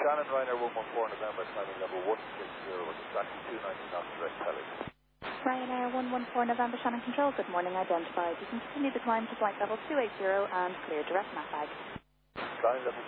Shannon Ryanair 114 November, climbing level 160 with exactly 290 knots direct heli. Ryanair 114 November, Shannon Control, good morning, identified. You can continue the climb to flight level 280 and clear direct map bag. Climb level